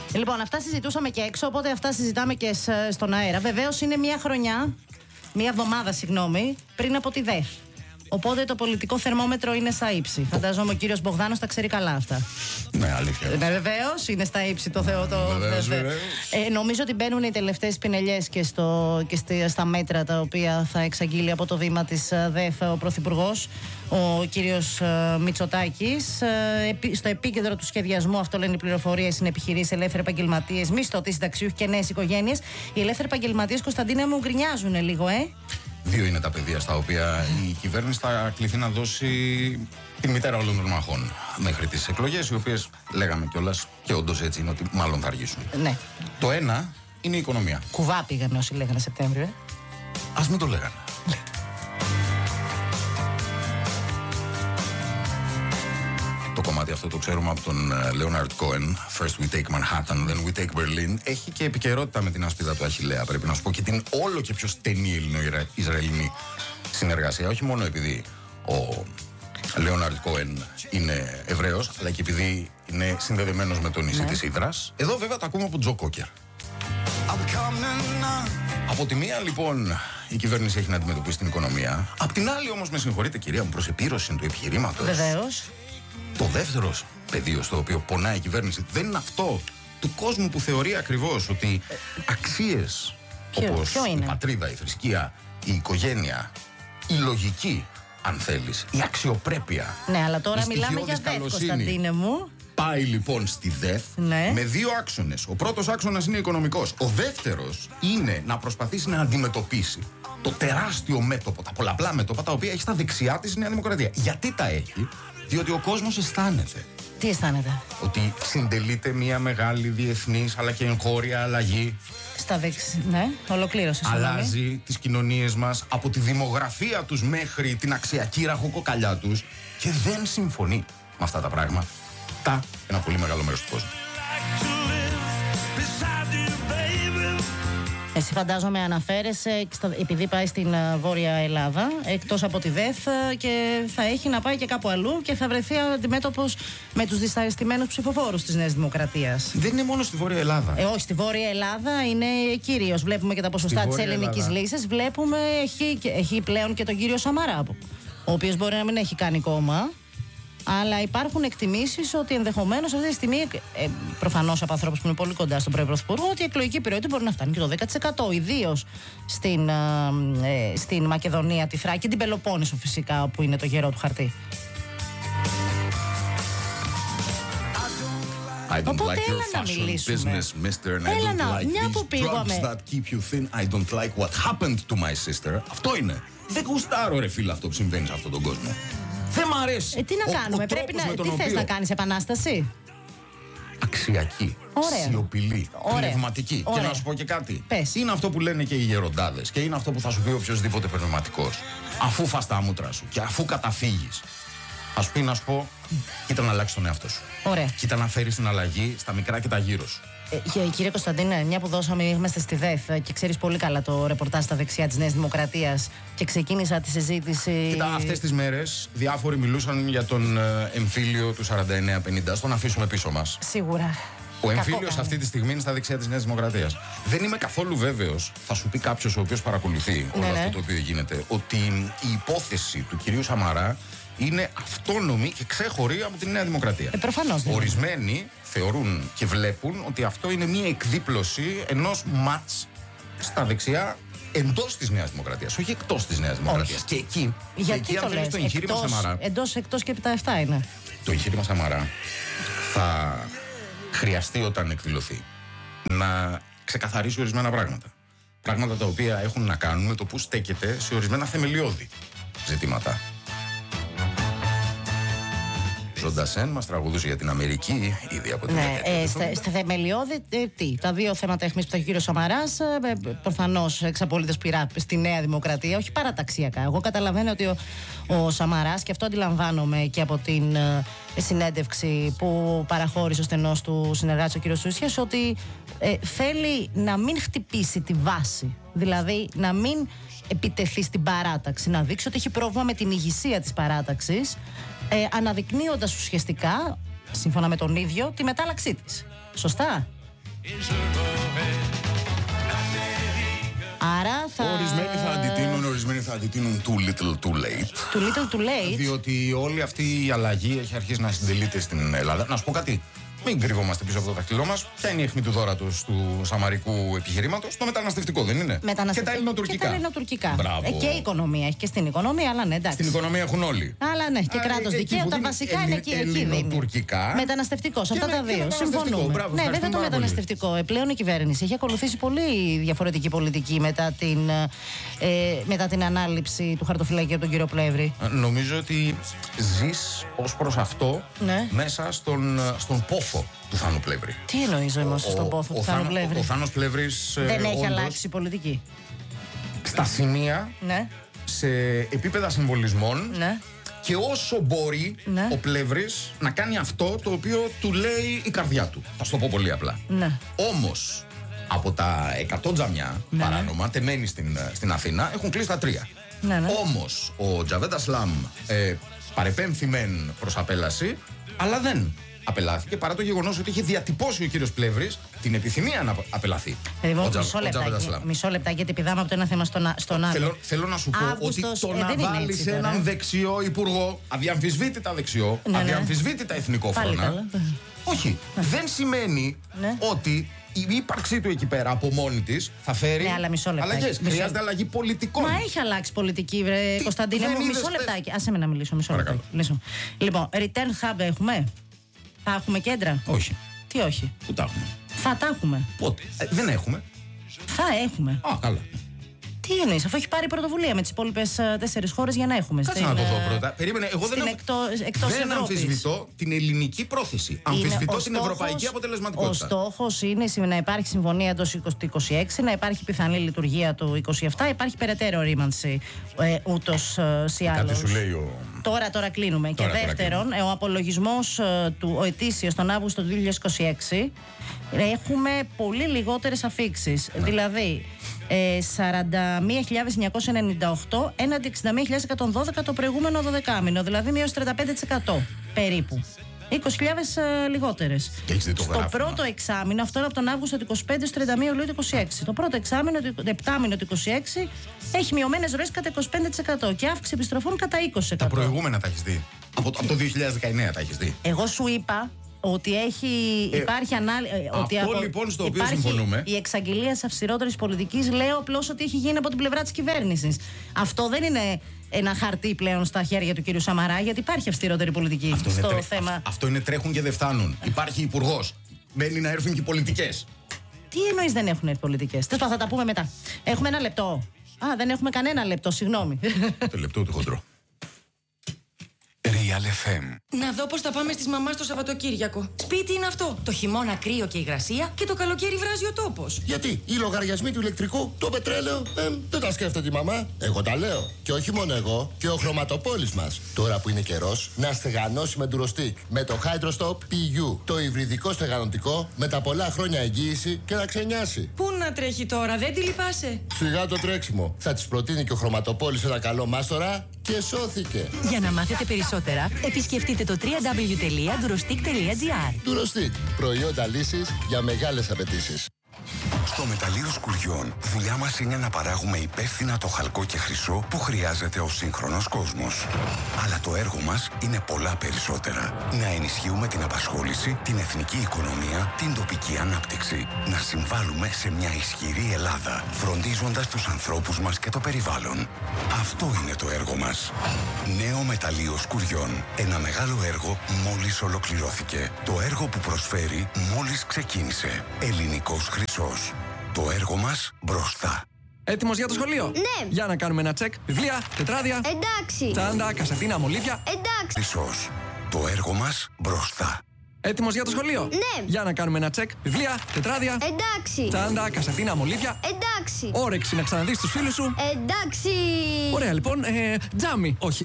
Λοιπόν, αυτά συζητούσαμε και έξω, οπότε αυτά συζητάμε και στον αέρα. Βεβαίως είναι μία εβδομάδα, πριν από τη ΔΕΘ. Οπότε το πολιτικό θερμόμετρο είναι στα ύψη. Φαντάζομαι ο κύριος Μπογδάνος τα ξέρει καλά αυτά. Ναι, αλήθεια. Βεβαίως, είναι στα ύψη το Θεό. Νομίζω ότι μπαίνουν οι τελευταίες πινελιές και στα μέτρα τα οποία θα εξαγγείλει από το βήμα της ΔΕΘ ο Πρωθυπουργός, ο κύριος Μητσοτάκης. Στο επίκεντρο του σχεδιασμού, αυτό λένε οι πληροφορίες, είναι επιχειρήσεις, ελεύθεροι επαγγελματίες, μισθωτοί, συνταξιούχοι και νέες οικογένειες. Οι ελεύθεροι επαγγελματίες, Κωνσταντίνα μου, γκρινιάζουν λίγο, Δύο είναι τα πεδία στα οποία η κυβέρνηση θα κληθεί να δώσει τη μητέρα όλων των μαχών μέχρι τις εκλογές, οι οποίες λέγαμε κιόλας και όντως έτσι είναι ότι μάλλον θα αργήσουν. Ναι. Το ένα είναι η οικονομία. Κουβά πήγανε όσοι λέγανε Σεπτέμβριο. Ας μην το λέγανε. Το κομμάτι αυτό το ξέρουμε από τον Leonard Cohen. First we take Manhattan, then we take Berlin. Έχει και επικαιρότητα με την ασπίδα του Αχιλλέα, πρέπει να σου πω, και την όλο και πιο στενή ελληνο-ισραηλινή συνεργασία. Όχι μόνο επειδή ο Leonard Cohen είναι Εβραίος, αλλά και επειδή είναι συνδεδεμένος με το νησί της Ύδρας. Εδώ βέβαια τα ακούμε από Τζο Κόκερ. Από τη μία λοιπόν η κυβέρνηση έχει να αντιμετωπίσει την οικονομία. Απ' την άλλη όμως, με συγχωρείτε κυρία μου, προς επίρρωση του επιχειρήματος. Βεβαίως. Το δεύτερο πεδίο στο οποίο πονάει η κυβέρνηση δεν είναι αυτό του κόσμου που θεωρεί ακριβώς ότι αξίες όπως η πατρίδα, η θρησκεία, η οικογένεια, η λογική, αν θέλεις, η αξιοπρέπεια. Ναι, αλλά τώρα μιλάμε για ΔΕΘ, Κωνσταντίνε μου. Πάει λοιπόν στη ΔΕΘ με δύο άξονες. Ο πρώτος άξονας είναι οικονομικός. Ο δεύτερος είναι να προσπαθήσει να αντιμετωπίσει το τεράστιο μέτωπο, τα πολλαπλά μέτωπα τα οποία έχει στα δεξιά της η Νέα Δημοκρατία. Γιατί τα έχει? Διότι ο κόσμος αισθάνεται. Τι αισθάνεται? Ότι συντελείται μια μεγάλη διεθνής αλλά και εγχώρια αλλαγή. Στα δεξιά, ναι, ολοκλήρωσε. Αλλάζει τις κοινωνίες μας από τη δημογραφία τους μέχρι την αξιακή ραχοκοκαλιά τους και δεν συμφωνεί με αυτά τα πράγματα. Ένα πολύ μεγάλο μέρος του κόσμου. Εσύ φαντάζομαι αναφέρεσαι επειδή πάει στην Βόρεια Ελλάδα, εκτός από τη ΔΕΘ, και θα έχει να πάει και κάπου αλλού και θα βρεθεί αντιμέτωπος με τους δυσαρεστημένους ψηφοφόρους της Νέας Δημοκρατίας. Δεν είναι μόνο στη Βόρεια Ελλάδα. Όχι, στη Βόρεια Ελλάδα είναι κυρίως. Βλέπουμε και τα ποσοστά της ελληνικής λύσης. Βλέπουμε έχει πλέον και τον κύριο Σαμαρά, ο οποίος μπορεί να μην έχει κάνει κόμμα. Αλλά υπάρχουν εκτιμήσεις ότι ενδεχομένως αυτή τη στιγμή, προφανώς από ανθρώπους που είναι πολύ κοντά στον Πρωθυπουργό, ότι η εκλογική περιότητα μπορεί να φτάνει και το 10%. Ιδίως στην Μακεδονία, τη Θράκη και την Πελοπόννησο, φυσικά, όπου είναι το γερό του χαρτί. I don't Οπότε like your fashion business, mister, and I don't like these drugs that keep you thin. I don't like what happened to my sister. Αυτό είναι. Δεν γουστάρω, ρε φίλε, αυτό που συμβαίνει σε αυτόν τον κόσμο. Δεν μ' αρέσει. Τι να κάνουμε, τι θες να κάνεις, επανάσταση? Αξιακή, σιωπηλή, πνευματική. Και να σου πω και κάτι. Πες. Είναι αυτό που λένε και οι γεροντάδες και είναι αυτό που θα σου πει οποιοδήποτε πνευματικός. Αφού φας τα μούτρα σου και αφού καταφύγεις, θα σου πει να σου πω, κοίτα να αλλάξεις τον εαυτό σου. Ωραία. Κοίτα να φέρεις την αλλαγή στα μικρά και τα γύρω σου. Κύριε Κωνσταντίνε, μια που είμαστε στη ΔΕΘ και ξέρεις πολύ καλά το ρεπορτάζ στα δεξιά της Νέας Δημοκρατίας και ξεκίνησα τη συζήτηση. Κοίτα, αυτές τις μέρες διάφοροι μιλούσαν για τον εμφύλιο του 49-50. Στον αφήσουμε πίσω μας. Σίγουρα. Ο εμφύλιος αυτή τη στιγμή είναι στα δεξιά της Νέας Δημοκρατίας. Δεν είμαι καθόλου βέβαιος, θα σου πει κάποιος ο οποίος παρακολουθεί όλο αυτό το οποίο γίνεται, ότι η υπόθεση του κυρίου Σαμαρά είναι αυτόνομη και ξέχωρη από τη Νέα Δημοκρατία. Προφανώς δεν. Ορισμένοι θεωρούν και βλέπουν ότι αυτό είναι μια εκδίπλωση ενός ματς στα δεξιά εντός της Νέας Δημοκρατίας, όχι εκτός της Νέας Δημοκρατίας. Και εκεί, γιατί αν θέλεις, το εγχείρημα Σαμαρά. Εκτός και τα 7 είναι. Το εγχείρημα Σαμαρά θα χρειαστεί όταν εκδηλωθεί να ξεκαθαρίσει ορισμένα πράγματα. Πράγματα τα οποία έχουν να κάνουν με το που στέκεται σε ορισμένα θεμελιώδη ζητήματα. Ζωντασέν μας τραγουδούσε για την Αμερική ήδη από την δεκαετία. Στα θεμελιώδη, τα δύο θέματα έχουμε πει ο κύριο Σαμαράς, προφανώς εξ απολύτως πειρά στη Νέα Δημοκρατία, όχι παραταξιακά. Εγώ καταλαβαίνω ότι ο Σαμαράς, και αυτό αντιλαμβάνομαι και από την συνέντευξη που παραχώρησε ο στενός του συνεργάτης ο κύριος Σούσιας, ότι θέλει να μην χτυπήσει τη βάση, δηλαδή να μην επιτεθεί στην παράταξη, να δείξει ότι έχει πρόβλημα με την ηγεσία της παράταξης, αναδεικνύοντας ουσιαστικά, σύμφωνα με τον ίδιο, τη μετάλλαξή της. Σωστά? Άρα θα... Ορισμένοι θα αντιτείνουν too little too late. Too little too late. Διότι όλη αυτή η αλλαγή έχει αρχίσει να συντελείται στην Ελλάδα. Να σου πω κάτι. Μην κρύβομαστε πίσω από το δάχτυλό μας. Ποια είναι η αιχμή του δώρατος του σαμαρικού επιχειρήματος? Το μεταναστευτικό, δεν είναι? Και τα ελληνοτουρκικά. Και η οικονομία. Έχει και στην οικονομία, αλλά ναι, εντάξει. Στην οικονομία έχουν όλοι. Αλλά ναι, και κράτος δικαίου. Τα βασικά είναι εκεί. Ελληνοτουρκικά. Μεταναστευτικό, αυτά τα δύο. Συμφωνούμε. Ναι, βέβαια το μεταναστευτικό. Πλέον η κυβέρνηση έχει ακολουθήσει πολύ διαφορετική πολιτική μετά την ανάληψη του χαρτοφυλακίου από τον κύριο Πλεύρη. Νομίζω ότι ζεις ως προς αυτό μέσα στον πόθο του Θάνου Πλεύρη. Τι εννοείς όμως στον πόθο του Θάνου Πλεύρη? Ο Θάνος Πλεύρης δεν έχει αλλάξει η πολιτική. Στα σημεία, σε επίπεδα συμβολισμών, και όσο μπορεί ο Πλεύρης να κάνει αυτό το οποίο του λέει η καρδιά του. Θα σου το πω πολύ απλά. Όμως, από τα 100 τζαμιά παράνομα τεμένοι στην Αθήνα έχουν κλείσει τα 3. Όμως, ο Τζαβέντ Ασλάμ παρεπέμφθη μεν προς απέλαση, αλλά δεν απελάθηκε, παρά το γεγονός ότι είχε διατυπώσει ο κύριος Πλεύρης την επιθυμία να απελαθεί. Μισό λεπτά, γιατί πηδάμε από το ένα θέμα στον άλλο. Θέλω να σου πω ότι το να βάλεις έναν δεξιό υπουργό, αδιαμφισβήτητα δεξιό, αδιαμφισβήτητα εθνικό φρόνα, όχι, δεν σημαίνει ότι η ύπαρξή του εκεί πέρα από μόνη της θα φέρει αλλαγές. Χρειάζεται αλλαγή πολιτικών. Μα έχει αλλάξει πολιτική, Κωνσταντίνε μου. Μισό λεπτάκι. Άσε με να μιλήσω. Λοιπόν, return hub έχουμε. Θα έχουμε κέντρα? Όχι. Τι όχι? Πού τα έχουμε? Θα τα έχουμε. Πότε? Δεν έχουμε. Θα έχουμε. Καλά. Τι εννοείς, αφού έχει πάρει πρωτοβουλία με τις υπόλοιπες 4 χώρες για να έχουμε? Κάτσε να το δω πρώτα. Περίμενε, εγώ δεν αμφισβητώ την ελληνική πρόθεση. Αμφισβητώ την ευρωπαϊκή αποτελεσματικότητα. Ο στόχος είναι να υπάρχει συμφωνία εντός του 26, να υπάρχει πιθανή λειτουργία του 27, υπάρχει περαιτέρω ρήμανση ούτως ή άλλως. Κάτι σου λέει Τώρα κλείνουμε. Και δεύτερον, ο απολογισμός ο ετήσιος τον Αύγουστο του 2026, έχουμε πολύ λιγότερες αφίξεις. Δηλαδή 41.998 έναντι 61.112 το προηγούμενο 12μηνο, δηλαδή μείωση 35% περίπου. 20.000 λιγότερες. Στο πρώτο εξάμηνο, αυτό είναι από τον Αύγουστο του 25 στο 31 Ιουλίου του 26. Το πρώτο επτάμηνο του 26 έχει μειωμένες ροές κατά 25% και αύξηση επιστροφών κατά 20%. Τα προηγούμενα τα έχεις δει? Από το 2019 τα έχεις δει? Εγώ σου είπα ότι υπάρχει ανάλυση. Αυτό λοιπόν στο οποίο συμφωνούμε. Η εξαγγελία της αυστηρότερης πολιτικής, λέω απλώς ότι έχει γίνει από την πλευρά της κυβέρνησης. Αυτό δεν είναι ένα χαρτί πλέον στα χέρια του κύριου Σαμαρά, γιατί υπάρχει αυστηρότερη πολιτική στο θέμα. Αυτό είναι τρέχουν και δεν φτάνουν. Υπάρχει υπουργός. Μένει να έρθουν και οι πολιτικές. Τι εννοείς δεν έχουν έρθει πολιτικές? Θα τα πούμε μετά. Έχουμε ένα λεπτό. Δεν έχουμε κανένα λεπτό, συγγνώμη. Το λεπτό του χοντρό. Real FM. Να δω πώς θα πάμε στις μαμάς το Σαββατοκύριακο. Σπίτι είναι αυτό. Το χειμώνα κρύο και υγρασία και το καλοκαίρι βράζει ο τόπος. Γιατί οι λογαριασμοί του ηλεκτρικού, το πετρέλαιο, δεν τα σκέφτεται η μαμά. Εγώ τα λέω. Και όχι μόνο εγώ, και ο χρωματοπόλης μας. Τώρα που είναι καιρός, να στεγανώσει με Durostec. Με το Hydrostop PU. Το υβριδικό στεγανοτικό με τα πολλά χρόνια εγγύηση και να ξενιάσει. Πού να τρέχει τώρα, δεν τη λυπάσαι? Σιγά το τρέξιμο. Θα της προτείνει και ο χρωματοπόλης ένα καλό μάστορα και σώθηκε. Για να μάθετε περισσότερα, επισκεφτείτε το www.durostec.gr. Durostec. Προϊόντα λύσης για μεγάλες απαιτήσεις. Στο μεταλλείο Σκουριών, δουλειά μας είναι να παράγουμε υπεύθυνα το χαλκό και χρυσό που χρειάζεται ο σύγχρονος κόσμος. Αλλά το έργο μας είναι πολλά περισσότερα. Να ενισχύουμε την απασχόληση, την εθνική οικονομία, την τοπική ανάπτυξη. Να συμβάλλουμε σε μια ισχυρή Ελλάδα, φροντίζοντας τους ανθρώπους μας και το περιβάλλον. Αυτό είναι το έργο μας. Νέο μεταλλείο Σκουριών. Ένα μεγάλο έργο μόλις ολοκληρώθηκε. Το έργο που προσφέρει μόλις ξεκίνησε. Ελληνικός χρυσός. Το έργο μας μπροστά. Έτοιμος για το σχολείο? Ναι. Για να κάνουμε ένα τσεκ. Βιβλία, τετράδια. Εντάξει. Τσάντα, κασετίνα, μολύβια. Εντάξει. Χρυσός. Το έργο μας μπροστά. Έτοιμος για το σχολείο? Ναι. Για να κάνουμε ένα τσεκ. Βιβλία, τετράδια. Εντάξει. Τσάντα, κασετίνα, μολύβια. Εντάξει. Όρεξη να ξαναδείς τους φίλους σου. Εντάξει. Ωραία, λοιπόν. Τζάμι. Όχι,